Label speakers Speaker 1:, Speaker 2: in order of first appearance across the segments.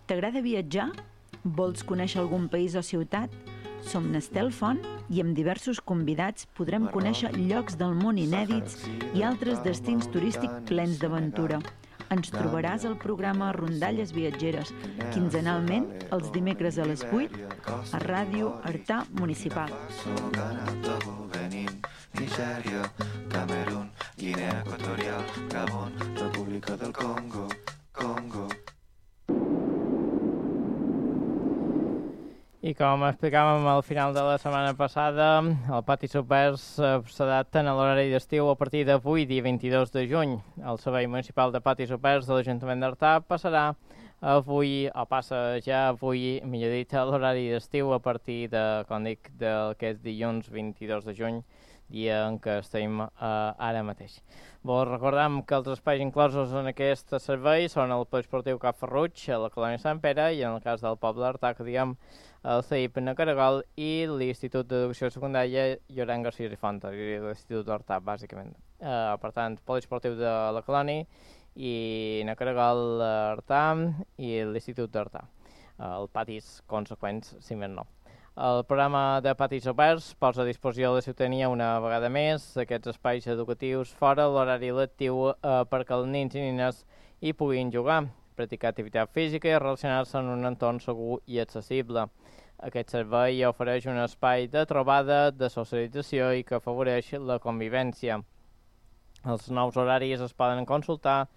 Speaker 1: T'agrada viatjar? Vols conèixer algun país o ciutat? Som Nestel Font i amb diversos convidats podrem conèixer llocs del món inèdits i altres destins turístics plens d'aventura. Ens trobaràs al programa Rondalles Viatgeres, quinzenalment els dimecres a les 8 a Ràdio Artà Municipal.
Speaker 2: Nigèria, Camerún, Guinea Equatorial, Gabon, República del Congo.
Speaker 3: I com explicàvem al final de la setmana passada, el Pati Supers s'adapten a l'horari d'estiu a partir d'avui, dia 22 de juny. El Servei Municipal de Pati Supers de l'Ajuntament d'Artà passa ja avui, millor dit, a l'horari d'estiu a partir de, com dic, del que és dilluns 22 de juny, dia en què estem ara mateix. Vos recordam que els espais inclosos en aquest servei són el Poliesportiu Cap Ferruig, a la colònia Sant Pere, i en el cas del poble d'Artà, que diguem, el CEIP Nacaragol i l'Institut d'Educació Secundària Llorenç Garcia i Font, l'Institut d'Artà, bàsicament. Per tant, Poliesportiu de la colònia i Nacaragol Artà i l'Institut d'Artà. El patis conseqüents, si més no. El programa de Patis Oberts posa a disposició de la ciutadania una vegada més aquests espais educatius fora l'horari lectiu perquè els nens i nines hi puguin jugar, practicar activitat física i relacionar-se en un entorn segur i accessible. Aquest servei ofereix un espai de trobada, de socialització i que afavoreix la convivència. Els nous horaris es poden consultar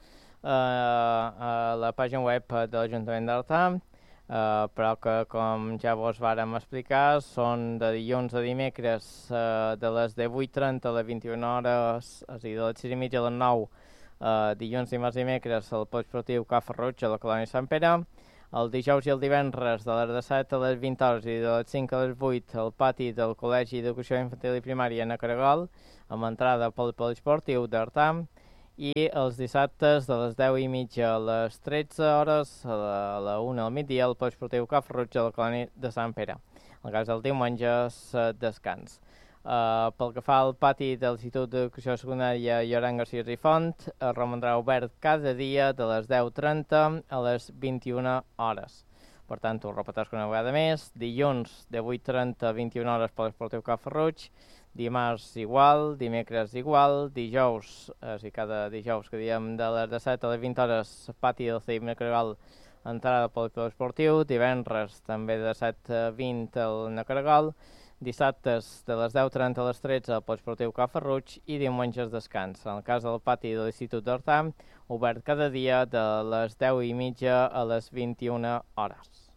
Speaker 3: a la pàgina web de l'Ajuntament d'Artà, però que, com ja vos vàrem explicar, són de dilluns a dimecres de les 18:30 a les 21 hores, és a dir, de les 6:30 a les 9, dilluns, dimarts i dimecres al Poliesportiu Cap Ferruig a la colònia Sant Pere, el dijous i el divendres de les 17 a les 20 hores i de les 5 a les 8 al pati del Col·legi d'Educació Infantil i Primària a Nacaragol, amb entrada pel Poliesportiu d'Artà, i els dissabtes de les 10:30 a les 13 hores, a la 1 al migdia, al Poliesportiu Cap Ferruig a la colònia de Sant Pere. En el cas del diumenge, descans. Pel que fa al pati de l'Institut d'Educació Secundària Llorenç Garcia i Font, romandrà obert cada dia de les 10:30 a les 21 hores. Per tant, ho repeteix una vegada més, dilluns de 8:30 a 21 hores per l'Esportiu Cap Ferruig, dimarts igual, dimecres igual, dijous, cada dijous que diem de les 17 a les 20 hores, pati del CEIP Nacaragol, entrada pel Esportiu, divendres també de 7 a 20 al Nacaragol, dissabtes de les 10:30 a les 13 al Poliesportiu Cap Ferruig i diumenges descans. En el cas del pati de l'Institut d'Artà, obert cada dia de les 10:30 a les 21 hores.